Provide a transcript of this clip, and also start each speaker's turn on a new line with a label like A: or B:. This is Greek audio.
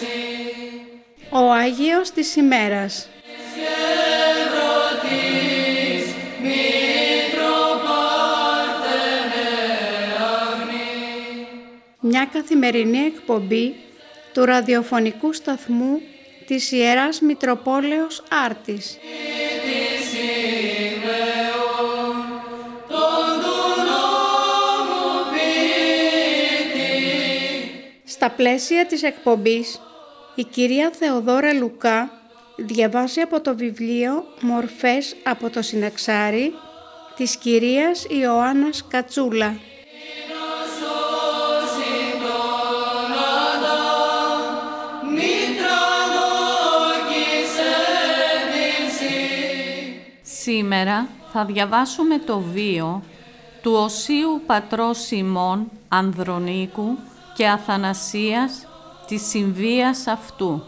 A: Ο Άγιος της ημέρας. Μια καθημερινή εκπομπή του ραδιοφωνικού σταθμού της Ιεράς Μητροπόλεως Άρτης. Στα πλαίσια της εκπομπής, η κυρία Θεοδόρα Λουκά διαβάζει από το βιβλίο «Μορφές από το Συναξάρι» της κυρίας Ιωάννας Κατσούλα.
B: Σήμερα θα διαβάσουμε το βίο του Οσίου Πατρός Σιμών Ανδρονίκου και Αθανασίας της συμβίας αυτού.